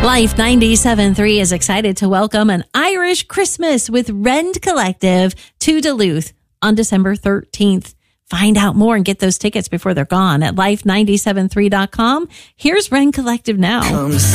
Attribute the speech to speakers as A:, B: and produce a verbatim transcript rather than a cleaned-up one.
A: Life ninety-seven point three is excited to welcome an Irish Christmas with Rend Collective to Duluth on December thirteenth. Find out more and get those tickets before they're gone at life nine seven three dot com. Here's Rend Collective now.